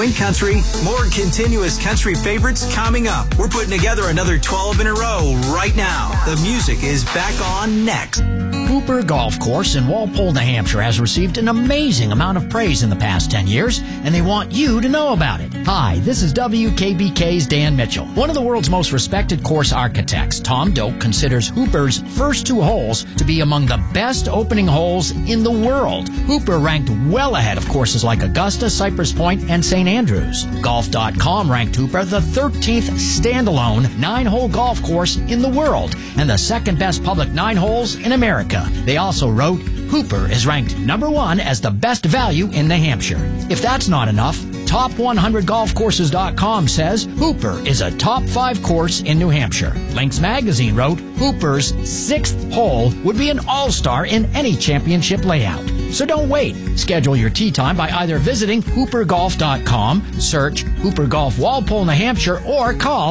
point country, more continuous country favorites coming up. We're putting together another 12 in a row right now. The music is back on next. Hooper Golf Course in Walpole, New Hampshire has received an amazing amount of praise in the past 10 years, and they want you to know about it. Hi, this is WKBK's Dan Mitchell. One of the world's most respected course architects, Tom Doak, considers Hooper's first 2 holes to be among the best opening holes in the world. Hooper ranked well ahead of courses like Augusta, Cypress Point, and St. Andrews. Golf.com ranked Hooper the 13th standalone 9-hole golf course in the world and the second best public 9 holes in America. They also wrote, Hooper is ranked number 1 as the best value in New Hampshire. If that's not enough, Top100GolfCourses.com says Hooper is a top 5 course in New Hampshire. Links Magazine wrote, Hooper's 6th hole would be an all-star in any championship layout. So don't wait. Schedule your tee time by either visiting HooperGolf.com, search Hooper Golf Walpole, New Hampshire, or call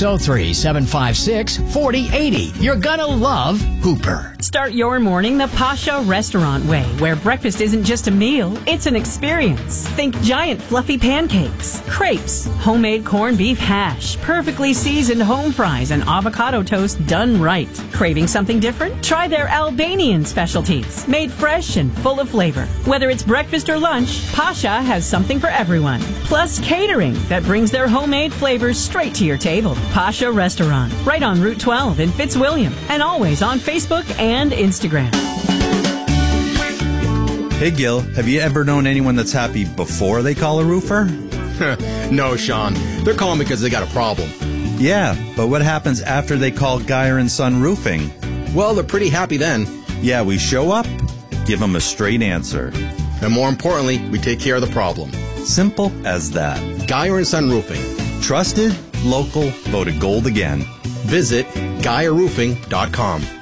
603-756-4080. You're gonna love Hooper. Start your morning the Pasha Restaurant way, where breakfast isn't just a meal, it's an experience. Think giant fluffy pancakes, crepes, homemade corned beef hash, perfectly seasoned home fries, and avocado toast done right. Craving something different? Try their Albanian specialties, made fresh and full of flavor. Whether it's breakfast or lunch, Pasha has something for everyone. Plus catering that brings their homemade flavors straight to your table. Pasha Restaurant, right on Route 12 in Fitzwilliam, and always on Facebook and Instagram. Hey Gil, have you ever known anyone that's happy before they call a roofer? No, Sean. They're calling because they got a problem. Yeah, but what happens after they call Geyer & Son Roofing? Well, they're pretty happy then. Yeah, we show up, give them a straight answer. And more importantly, we take care of the problem. Simple as that. Geyer & Son Roofing. Trusted, local, voted gold again. Visit GeyerRoofing.com.